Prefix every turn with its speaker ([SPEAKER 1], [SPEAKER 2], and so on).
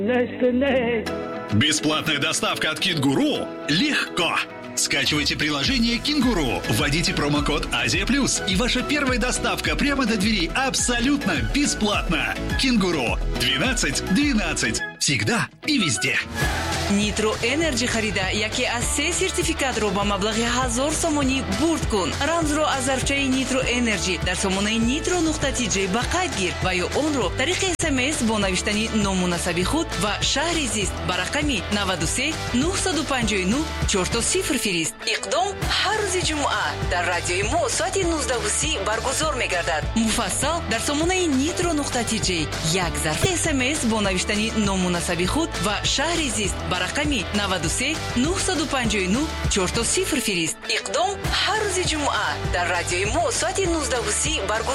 [SPEAKER 1] Бесплатная доставка от Кенгуру легко. Скачивайте приложение Кенгуру, вводите промокод Азия Плюс, и ваша первая доставка прямо до двери абсолютно бесплатно. Кенгуру 1212. Всегда и везде.
[SPEAKER 2] Nitro Energy харида яке аз 3 сертификатро ба маблағи 1000 сомонӣ бурд кун. Рамзро аз зарфчаи Nitro Energy дар сомонаи nitro.tj ба қайд гир ва ё онро тариқи SMS бо навиштани номунасаби худ ва шаҳри зист ба рақами 93 959 400 фирист. Иқдом ҳар рӯзи ҷумъа дар радиои мо соати 19:30 баргузор мегардад. Муфассал дар сомонаи nitro.tj як зарф SMS бо навиштани номунасаби худ ва шаҳри зист ба рақами 93 959 400 фирист. Иқдом ҳар рӯзи ҷумъа дар радиои мо соати 19:30 баргузор